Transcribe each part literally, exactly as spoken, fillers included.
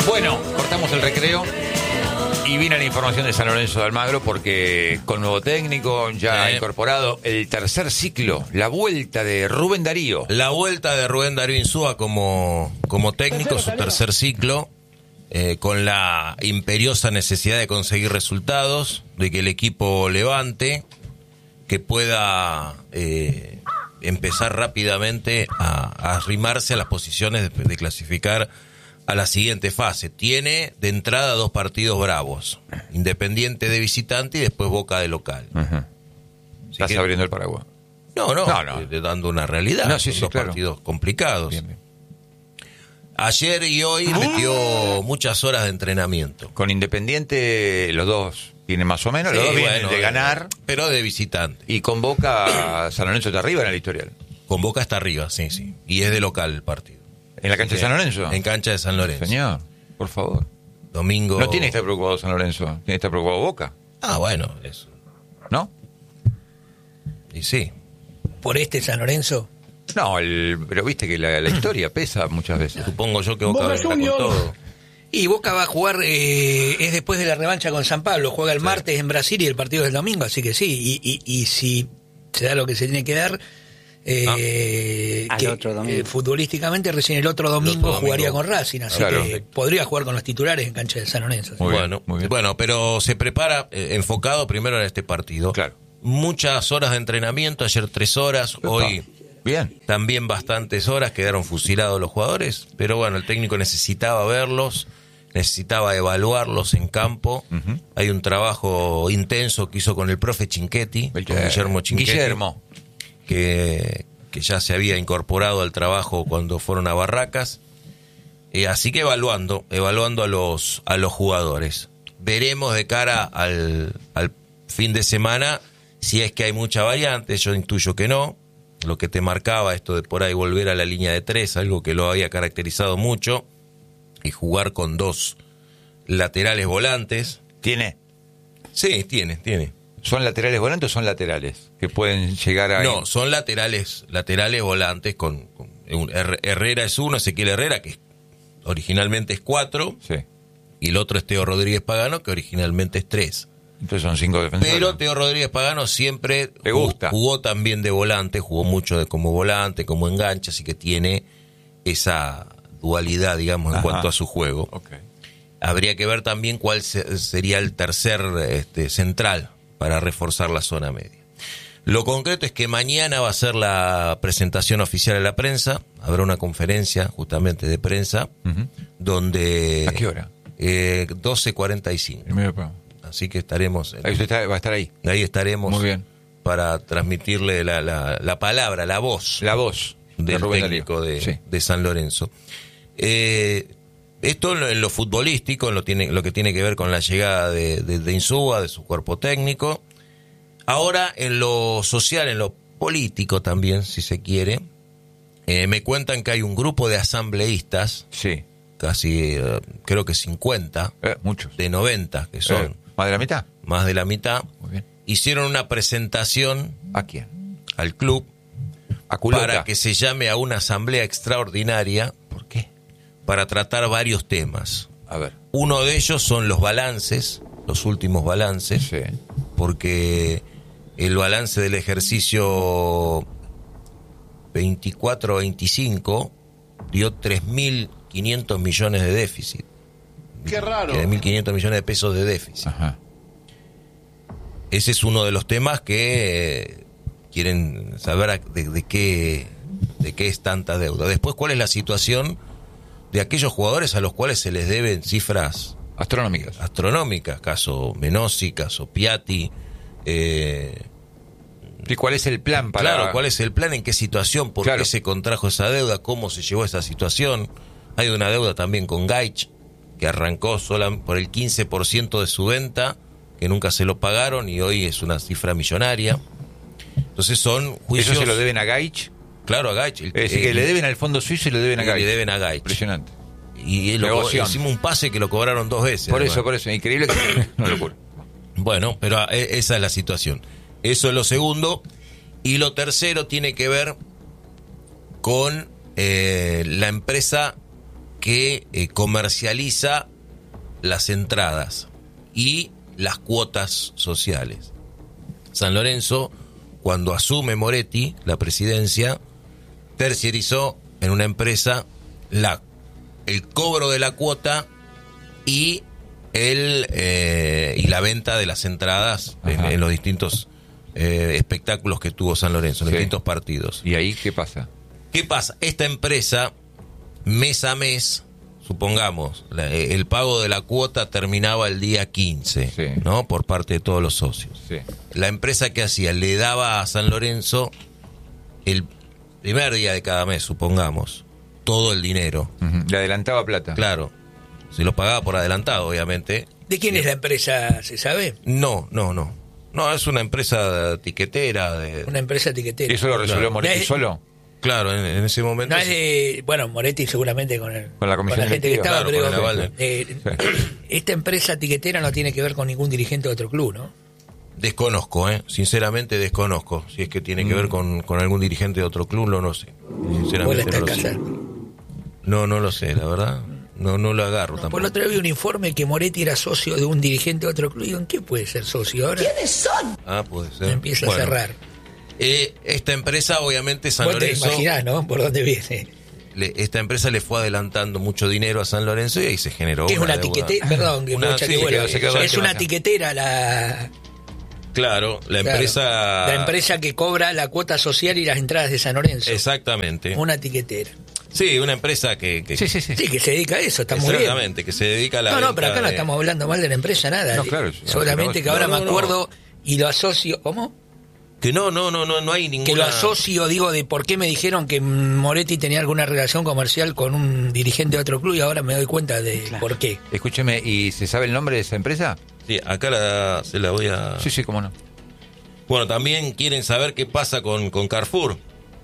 Bueno, cortamos el recreo y viene la información de San Lorenzo de Almagro porque con nuevo técnico ya ha Sí. incorporado el tercer ciclo, la vuelta de Rubén Darío. La vuelta de Rubén Darío Insúa como, como técnico, su tercer ciclo, eh, con la imperiosa necesidad de conseguir resultados, de que el equipo levante, que pueda eh, empezar rápidamente a, a arrimarse a las posiciones de, de clasificar a la siguiente fase. Tiene de entrada dos partidos bravos, Independiente de visitante y después Boca de local. Uh-huh. Estás que, abriendo el paraguas. No, no, No, no. eh, dando una realidad. No, sí, Son sí, dos claro. partidos complicados. Bien, bien. Ayer y hoy metió muchas horas de entrenamiento. Con Independiente los dos vienen más o menos, los Sí, dos vienen bueno, de eh, ganar. Pero de visitante. Y con Boca, San Lorenzo está arriba en el historial. Con Boca está arriba, sí, sí. Y es de local el partido. ¿En la cancha de San Lorenzo? En cancha de San Lorenzo. Señor, por favor. Domingo. No tiene que estar preocupado San Lorenzo, tiene que estar preocupado Boca, Ah, bueno, eso. ¿no? Y sí. Por este San Lorenzo. No, el, pero viste que la, la historia pesa muchas veces. Supongo yo que Boca vendrá con todo. Y Boca va a jugar, eh, es después de la revancha con San Pablo, juega el Sí. martes en Brasil y el partido es el domingo, así que sí, y, y, y si se da lo que se tiene que dar, eh, Al que, otro domingo. eh, futbolísticamente recién el otro domingo, otro domingo. jugaría con Racing, así Claro. que podría jugar con los titulares en cancha de San Lorenzo. Muy bien, bueno, muy bien. bueno, pero se prepara eh, enfocado primero en este partido. Claro. Muchas horas de entrenamiento, ayer tres horas, hoy Bien. también bastantes horas, quedaron fusilados los jugadores, pero bueno, el técnico necesitaba verlos, necesitaba evaluarlos en campo. Ujú. Hay un trabajo intenso que hizo con el profe Chinchetti, con Eh, Guillermo Chinchetti, Guillermo. que, que ya se había incorporado al trabajo cuando fueron a Barracas. Eh, así que evaluando, evaluando a los, a los jugadores. Veremos de cara al, al fin de semana si es que hay mucha variante, yo intuyo que no. Lo que te marcaba esto de por ahí volver a la línea de tres, algo que lo había caracterizado mucho, y jugar con dos laterales volantes. ¿Tiene? Sí, tiene, tiene. ¿Son laterales volantes o son laterales? Que pueden llegar a... No, son laterales, laterales volantes con, con un- Her- Herrera es uno, Ezequiel Herrera, que originalmente es cuatro, Sí. y el otro es Teo Rodríguez Pagano, que originalmente es tres. Entonces son cinco defensores. Pero Teo Rodríguez Pagano siempre Le jugó, gusta. jugó también de volante, jugó mucho de como volante, como enganche, así que tiene esa dualidad, digamos, en Ajá. cuanto a su juego. Ok. Habría que ver también cuál se- sería el tercer este, central para reforzar la zona media. Lo concreto es que mañana va a ser la presentación oficial a la prensa, habrá una conferencia justamente de prensa, Ujú. donde... ¿A qué hora? Eh, doce cuarenta y cinco. El medio programa. Así que estaremos... en- Ahí usted está- va a estar ahí. ahí estaremos Muy bien. para transmitirle la, la, la palabra, la voz La voz de del Rubén técnico Darío. de, Sí. de San Lorenzo. Eh, esto en lo, en lo futbolístico, en lo, tiene, lo que tiene que ver con la llegada de, de, de Insúa, de su cuerpo técnico. Ahora en lo social, en lo político también, si se quiere, eh, me cuentan que hay un grupo de asambleístas, Sí. casi eh, creo que cincuenta, Eh, muchos. de noventa, que son Eh, ¿Más de la mitad? más de la mitad, Muy bien. hicieron una presentación ¿A quién? al club A Culota. para que se llame a una asamblea extraordinaria ¿Por qué? para tratar varios temas. A ver. Uno de ellos son los balances, los últimos balances, Sí. porque el balance del ejercicio veinticuatro veinticinco dio tres mil quinientos millones de déficit. Qué raro. tres mil quinientos millones de pesos de déficit. Ajá. Ese es uno de los temas que eh, quieren saber a- de, de qué de qué es tanta deuda. Después, ¿cuál es la situación de aquellos jugadores a los cuales se les deben cifras Astronómicas. astronómicas? Caso Menossi, caso Piatti. Eh, ¿Y cuál es el plan para...? Claro, ¿cuál es el plan? ¿En qué situación? ¿Por Claro. qué se contrajo esa deuda? ¿Cómo se llevó a esa situación? Hay una deuda también con Gaich, que arrancó sola por el quince por ciento de su venta, que nunca se lo pagaron y hoy es una cifra millonaria. Entonces son juicios... ¿Eso se lo deben a Gaich? Claro, a Gaich. el- Es decir, que el- le deben al fondo suizo y le deben a y Gaich. le deben a Gaich. Impresionante. Y lo co- Negoción. hicimos un pase que lo cobraron dos veces. Por además. eso, por eso. Increíble que... Una locura. Bueno, pero ah, e- esa es la situación. Eso es lo segundo. Y lo tercero tiene que ver con eh, la empresa que eh, comercializa las entradas y las cuotas sociales. San Lorenzo, cuando asume Moretti la presidencia, terciarizó en una empresa la, el cobro de la cuota y el eh, y la venta de las entradas en, en los distintos eh, espectáculos que tuvo San Lorenzo, en los Sí. distintos partidos. ¿Y ahí qué pasa? ¿Qué pasa? Esta empresa, mes a mes, supongamos, la- el pago de la cuota terminaba el día quince, Sí. ¿no? Por parte de todos los socios. Sí. La empresa que hacía le daba a San Lorenzo el primer día de cada mes, supongamos, todo el dinero. Ujú. Le adelantaba plata. Claro, se lo pagaba por adelantado, obviamente. ¿De quién es la empresa, se sabe? No, no, no. No, es una empresa tiquetera. De, Una empresa tiquetera. ¿Eso lo resolvió Claro. Moretti Es- solo? claro, en, en ese momento. No es de, bueno, Moretti seguramente con, el, Con la comisión gente que directiva. estaba, Claro, con pero el aval. eh, Sí. esta empresa tiquetera no tiene que ver con ningún dirigente de otro club, ¿no? Desconozco, ¿eh? Sinceramente desconozco. Si es que tiene que ver con, con algún dirigente de otro club, no lo sé. Vuela Sinceramente hasta no lo casa. sé. No, no lo sé, la verdad. No, no lo agarro Por tampoco. el otro día vi un informe que Moretti era socio de un dirigente de otro club. Digo, ¿en qué puede ser socio ahora? Ah, puede ser. Me empieza Bueno, a cerrar. eh, esta empresa, obviamente, San Vos te Lorenzo, imaginás, ¿no? Por dónde viene. le- esta empresa le fue adelantando mucho dinero a San Lorenzo y ahí se generó Que es una deuda. tiquetera, perdón, que Una- mucha sí, que se vuelva. quedó- se quedó Es con una la- tiquetera la, Claro, la claro, empresa... la empresa que cobra la cuota social y las entradas de San Lorenzo. Exactamente. Una tiquetera. Sí, una empresa que... que Sí, sí, sí. Sí, que se dedica a eso, está muy bien. Exactamente, que se dedica a la No, no, venta pero acá no de- estamos hablando mal de la empresa, nada. No, claro, es- Solamente que no, ahora no, me no. acuerdo y lo asocio. ¿Cómo? Que no, no, no, no, no hay ninguna... Que lo asocio, digo, de por qué me dijeron que Moretti tenía alguna relación comercial con un dirigente de otro club y ahora me doy cuenta de por qué. Escúcheme, ¿y se sabe el nombre de esa empresa? Sí, acá la, se la voy a... Sí, sí, cómo no. Bueno, también quieren saber qué pasa con, con Carrefour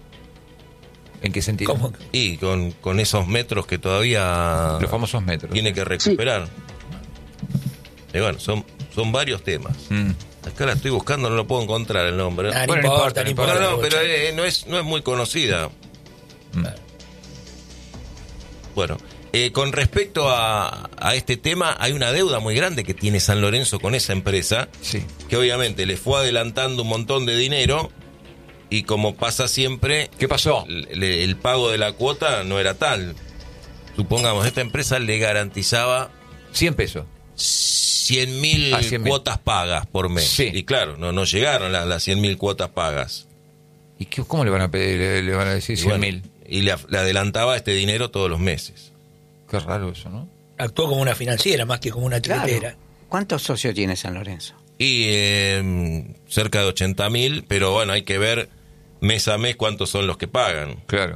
¿En qué sentido? ¿Cómo? y con, con esos metros que todavía Los famosos metros. tiene que recuperar. Y bueno, son, son varios temas. Mm. Acá la estoy buscando, no lo puedo encontrar el nombre. Ah, no Bueno, no importa, importa, no no importa. no, no, pero eh, no, es, no es muy conocida. Mm. Bueno, eh, con respecto a, a este tema, hay una deuda muy grande que tiene San Lorenzo con esa empresa, Sí. que obviamente le fue adelantando un montón de dinero y como pasa siempre, ¿Qué pasó? le- el pago de la cuota no era tal. Supongamos, esta empresa le garantizaba cien pesos. cien mil Ah, cien mil. cuotas pagas por mes. Sí. Y claro, no, no llegaron las, las cien mil cuotas pagas. ¿Y qué, cómo le van a pedir? Le, le van a decir Y cien bueno, mil. y le, le adelantaba este dinero todos los meses. Qué raro eso, ¿no? Actuó como una financiera más que como una tiquetera. Claro. ¿Cuántos socios tiene San Lorenzo? Y eh, cerca de ochenta mil, pero bueno, hay que ver mes a mes cuántos son los que pagan. Claro.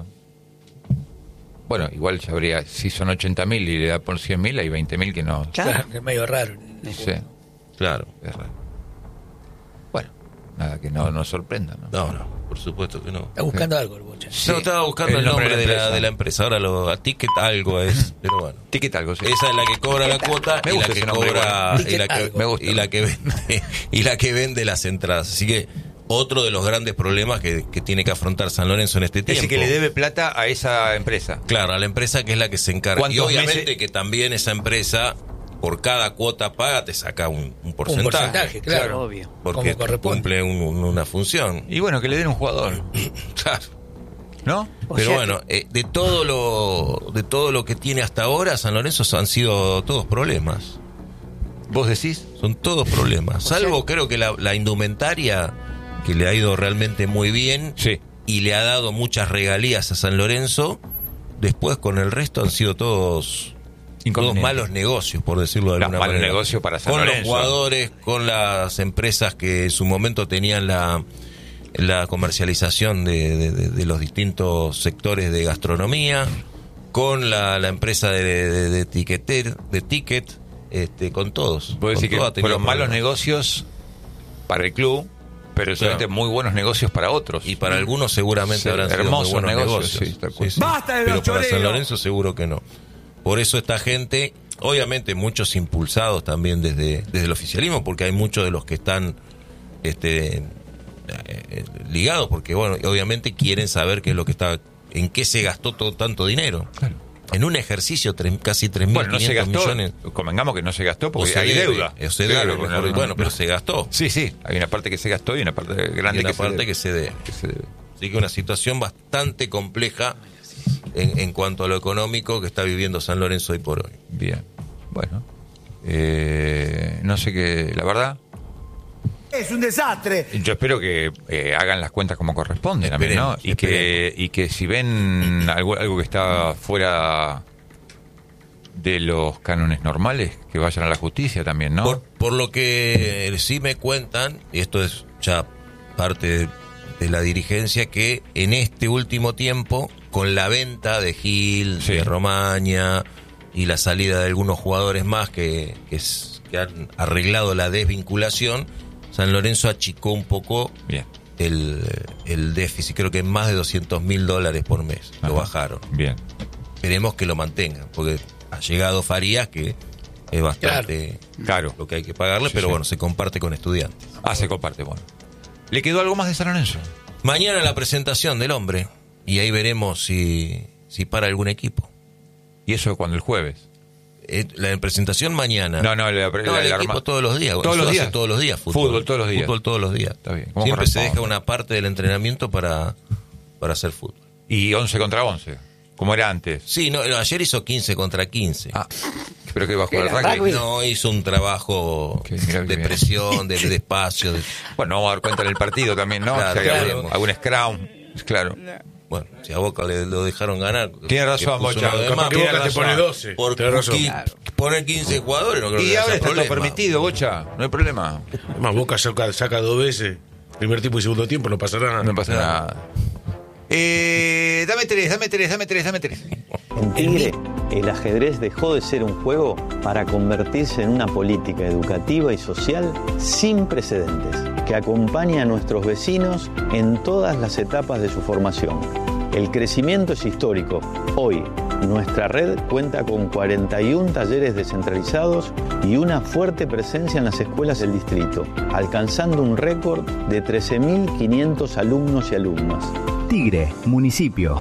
Bueno, igual ya habría, si son ochenta mil y le da por cien mil, hay veinte mil que no. Claro. Claro, que es medio raro. Sí, Claro. es raro. Bueno, nada que no nos sorprenda, ¿no? No, no, por supuesto que no. Está buscando algo el Bocha. Sí, No, estaba buscando el nombre, de, la, de la empresa. Ahora lo, a Ticket algo es, pero bueno. Ticket algo, sí. Esa es la que cobra la cuota Me y la gusta que ese nombre cobra igual. y la que, Ticket Me gusta. y la que vende y la que vende las entradas. Así que otro de los grandes problemas que, que tiene que afrontar San Lorenzo en este Es tiempo. decir, que le debe plata a esa empresa. Claro, a la empresa que es la que se encarga. Y ¿Cuántos obviamente meses? que también esa empresa, por cada cuota paga, te saca un, un porcentaje. Un porcentaje, claro. Obvio. Porque Como corresponde. cumple un- un- una función. Y bueno, que le den un jugador, Claro. ¿no? O Pero sea bueno, eh, de todo lo de todo lo que tiene hasta ahora, San Lorenzo han sido todos problemas. ¿Vos decís? Son todos problemas. sea- Salvo creo que la, la indumentaria, que le ha ido realmente muy bien Sí. y le ha dado muchas regalías a San Lorenzo, después con el resto han sido todos, todos Inconveniente. malos negocios, por decirlo de Los alguna malos manera. negocios para San con Lorenzo. los jugadores, con las empresas que en su momento tenían la, la comercialización de, de- de- de los distintos sectores de gastronomía, con la, la empresa de, de, de tiqueter, de ticket, este, con todos. Puedo decir Con todo ha que tenido fueron malos problemas. negocios para el club, pero solamente Claro. muy buenos negocios para otros. Y para algunos seguramente Sí, habrán sido muy hermosos buenos negocios, negocios. sí, tal cual. ¡Basta de Pero los para San choreos! Lorenzo seguro que no. Por eso esta gente, obviamente muchos impulsados también desde, desde el oficialismo, porque hay muchos de los que están este, eh, ligados, porque bueno, obviamente quieren saber qué es lo que está, en qué se gastó todo tanto dinero. Claro. En un ejercicio tres, casi tres mil Bueno, no se quinientos gastó, millones. convengamos que no se gastó porque O se hay debe, deuda. o se debe, Claro, mejor, no, bueno, no, pero no. se gastó. Sí, sí, hay una parte que se gastó y una parte grande Y una que, parte se que se debe. que se debe. Así que una situación bastante compleja en, en cuanto a lo económico que está viviendo San Lorenzo hoy por hoy. Bien, bueno. Eh, no sé qué, la verdad. Es un desastre. Yo espero que eh, hagan las cuentas como corresponde también, ¿no? Esperemos, Y que, y que si ven algo, algo que está fuera de los cánones normales, que vayan a la justicia también, ¿no? Por, por lo que sí me cuentan, y esto es ya parte de, de la dirigencia, que en este último tiempo, con la venta de Gil, Sí. de Romaña y la salida de algunos jugadores más que, que, es- que han arreglado la desvinculación, San Lorenzo achicó un poco Bien. el, el déficit, creo que en más de doscientos mil dólares por mes, Ajá. lo bajaron. Bien. Esperemos que lo mantengan, porque ha llegado Farías, que es bastante Claro. lo que hay que pagarle, Sí, pero sí. bueno, se comparte con estudiantes. Ah, se comparte, bueno. ¿Le quedó algo más de San Lorenzo? Mañana la presentación del hombre, y ahí veremos si, si para algún equipo. ¿Y eso cuando el jueves? Eh, la presentación mañana. No, no, la- No, la- el la equipo arma- todos los días. ¿Todos Eso los hace días? todos los días. Fútbol, Fútbol todos los días. Fútbol todos los días. Está bien. ¿Cómo Siempre se corresponde? deja una parte del entrenamiento para, para hacer fútbol. Y once contra once, como era antes. Sí, no, ayer hizo quince contra quince. Ah, pero que bajó el Era rugby. rugby. No, hizo un trabajo Ok, mirá qué de bien. presión, de, de espacio. de- Bueno, vamos a dar cuenta en el partido también, ¿no? Claro, Si hay algún, claro. algún scrum, claro. Bueno, si a Boca le lo dejaron ganar. Tiene razón, que puso Bocha. uno de Capaz más, que tiene Boca te razón. pone doce. Por Tenés razón. qui- poner quince jugadores no creo Y que ahora sea está todo problema. permitido, Bocha, no hay problema. Además, Boca saca, saca dos veces. Primer tiempo y segundo tiempo, no pasa nada. No pasa nada. Eh, dame tres, dame tres, dame tres, dame tres. En Tigre, el ajedrez dejó de ser un juego para convertirse en una política educativa y social sin precedentes, que acompaña a nuestros vecinos en todas las etapas de su formación. El crecimiento es histórico. Hoy, nuestra red cuenta con cuarenta y uno talleres descentralizados y una fuerte presencia en las escuelas del distrito, alcanzando un récord de trece mil quinientos alumnos y alumnas. Tigre, municipio.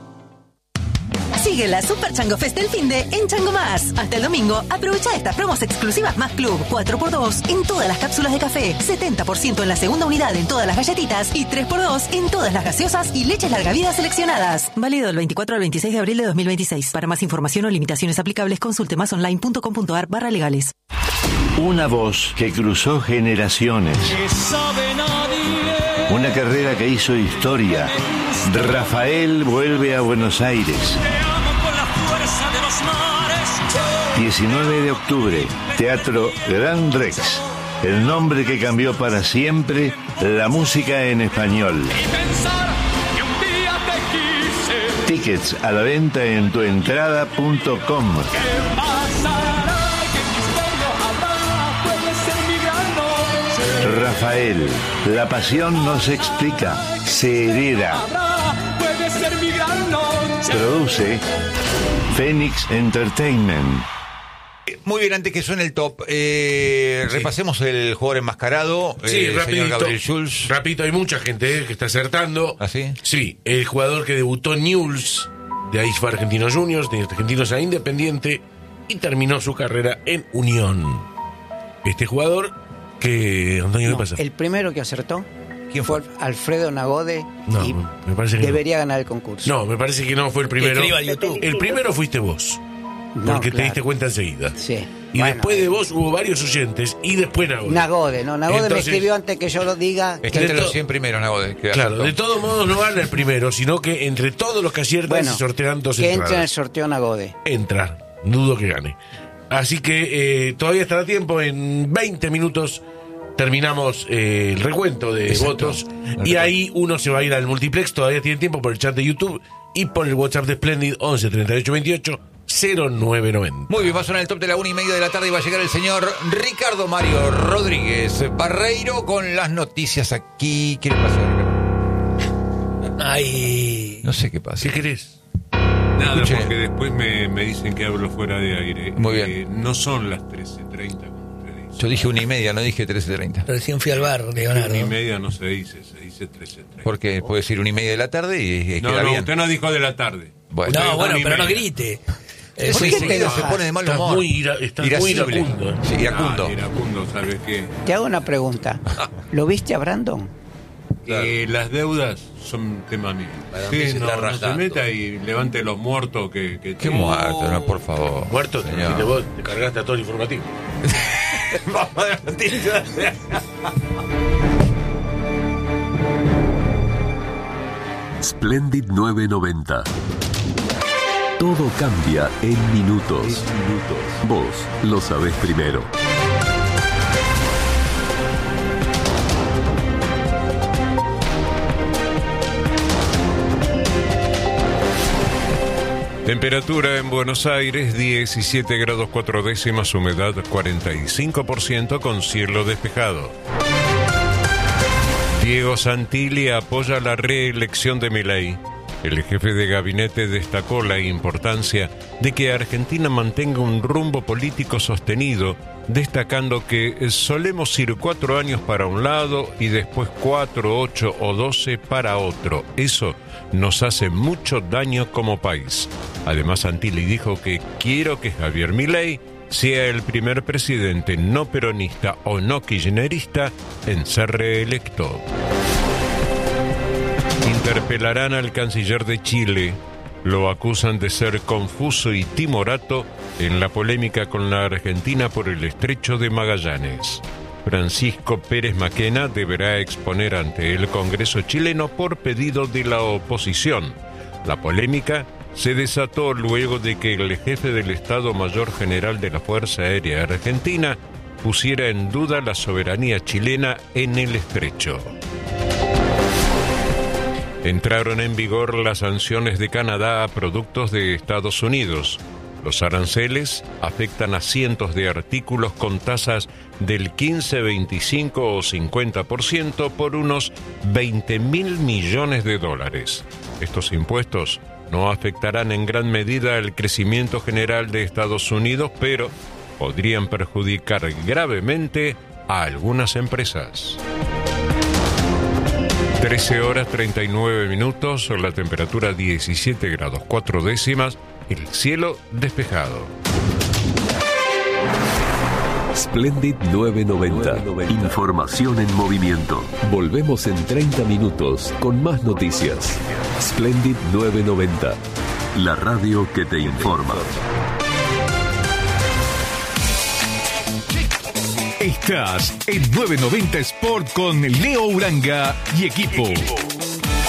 Sigue la Super Chango Fest del Finde en Chango Más. Hasta el domingo, aprovecha estas promos exclusivas Más Club. cuatro por dos en todas las cápsulas de café, setenta por ciento en la segunda unidad en todas las galletitas y tres por dos en todas las gaseosas y leches larga vida seleccionadas. Válido del veinticuatro al veintiséis de abril de dos mil veintiséis. Para más información o limitaciones aplicables, consulte másonline.com.ar barra legales. Una voz que cruzó generaciones. Una carrera que hizo historia. Rafael vuelve a Buenos Aires. diecinueve de octubre, Teatro Gran Rex. El nombre que cambió para siempre la música en español. Tickets a la venta en tuentrada punto com. Rafael, la pasión no se explica, se hereda. Produce Phoenix Entertainment. Muy bien, antes que suene el top, eh, repasemos el jugador enmascarado, Sí, eh, el señor rapidito. Gabriel Schulz. Rapidito, hay mucha gente eh, que está acertando. ¿Ah, sí? Sí, el jugador que debutó en Newell's, de ahí fue a Argentinos Juniors, de Argentinos a Independiente, y terminó su carrera en Unión. Este jugador que... Antonio, ¿qué No, pasa? el primero que acertó ¿Quién fue fue? Alfredo Nagode No, y me parece que no. debería ganar el concurso. No, me parece que no fue el primero. escriba en YouTube. El primero fuiste vos, No, porque te claro. diste cuenta enseguida. Sí. Y Bueno, después de vos hubo varios oyentes, y después Nagode. Nagode, no, Nagode me Entonces- escribió antes que yo lo diga. Está de entre los to- cien primeros, Nagode. que Claro, acertó. de todos modos no gana el primero, sino que entre todos los que aciertan Bueno, se sortean dos que entre en el entradas. sorteo Nagode. Entra, dudo que gane. Así que eh, todavía estará a tiempo, en veinte minutos terminamos eh, el recuento de Exacto. votos y ahí uno se va a ir al multiplex, todavía tiene tiempo por el chat de YouTube y por el WhatsApp de Splendid once treinta y ocho veintiocho cero nueve noventa. Muy bien, va a sonar el top de la una y media de la tarde y va a llegar el señor Ricardo Mario Rodríguez Barreiro con las noticias aquí. ¿Qué le pasó, Ricardo? Ay. No sé qué pasa. ¿Qué querés? Nada, Escuche. porque después me, me dicen que hablo fuera de aire. Muy bien. Eh, no son las trece treinta como usted dice. Yo dije una y media, no dije trece treinta. Recién fui al bar, Leonardo. Una y media no se dice, se dice trece treinta. Porque puede decir una y media de la tarde y, y No, queda no, bien. usted no dijo de la tarde. Bueno, no, bueno, una y pero no media. grite. Eh, ¿Por sí, qué sí, te se enojas? pone de mal Estás humor. muy, ira, estás muy Irascible. iracundo. Sí, iracundo. Ah, iracundo, ¿sabes qué? Te hago una pregunta. ¿Lo viste a Brandon? Eh, las deudas son tema mío. Para mí Sí, se no, está no se rajando. meta y levante los muertos que, que Qué tiene. muerto, no, por favor. Muerto, señor. te, vos te cargaste a todo el informativo. Vamos a las noticias. Splendid nueve noventa. Todo cambia en minutos. Vos lo sabés primero. Temperatura en Buenos Aires, diecisiete grados cuatro décimas, humedad cuarenta y cinco por ciento con cielo despejado. Diego Santilli apoya la reelección de Milei. El jefe de gabinete destacó la importancia de que Argentina mantenga un rumbo político sostenido, destacando que solemos ir cuatro años para un lado y después cuatro, ocho o doce para otro. Eso nos hace mucho daño como país. Además, Santilli dijo que quiero que Javier Milei sea el primer presidente no peronista o no kirchnerista en ser reelecto. Interpelarán al canciller de Chile. Lo acusan de ser confuso y timorato en la polémica con la Argentina por el estrecho de Magallanes. Francisco Pérez Maquena deberá exponer ante el Congreso chileno por pedido de la oposición. La polémica se desató luego de que el jefe del Estado Mayor General de la Fuerza Aérea Argentina pusiera en duda la soberanía chilena en el estrecho. Entraron en vigor las sanciones de Canadá a productos de Estados Unidos. Los aranceles afectan a cientos de artículos con tasas del quince, veinticinco o cincuenta por ciento por unos veinte mil millones de dólares. Estos impuestos no afectarán en gran medida el crecimiento general de Estados Unidos, pero podrían perjudicar gravemente a algunas empresas. trece horas treinta y nueve minutos, la temperatura diecisiete grados cuatro décimas, el cielo despejado. Splendid nueve noventa. Información en movimiento. Volvemos en treinta minutos con más noticias. Splendid nueve noventa. La radio que te informa. Estás en nueve noventa Sport con Leo Uranga y equipo.